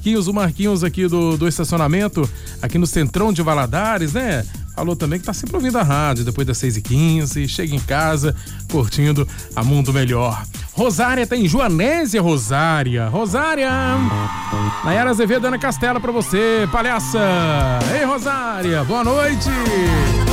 o Marquinhos aqui do estacionamento, aqui no Centrão de Valadares, né? Falou também que tá sempre ouvindo a rádio depois das 6h15, chega em casa curtindo a Mundo Melhor. Rosária tá em Joanésia, Rosária. Nayara Azevedo, Ana Castela pra você, palhaça. Ei, Rosária, boa noite.